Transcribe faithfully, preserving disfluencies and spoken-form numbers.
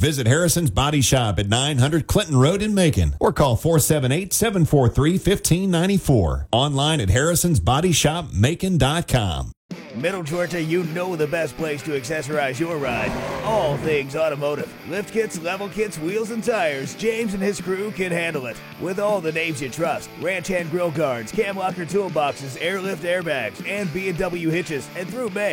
Visit Harrison's Body Shop at nine hundred Clinton Road in Macon or call four seven eight, seven four three, one five nine four. Online at harrisons body shop macon dot com. Middle Georgia, you know the best place to accessorize your ride. All things automotive. Lift kits, level kits, wheels, and tires. James and his crew can handle it. With all the names you trust. Ranch hand grill guards, cam locker toolboxes, airlift airbags, and B and W hitches. And through May,